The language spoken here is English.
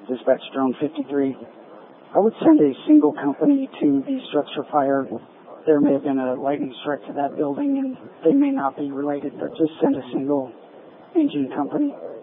Dispatch Drone 53. I would send a single company to the structure fire. There may have been a lightning strike to that building, and they may not be related, but just send a single engine company.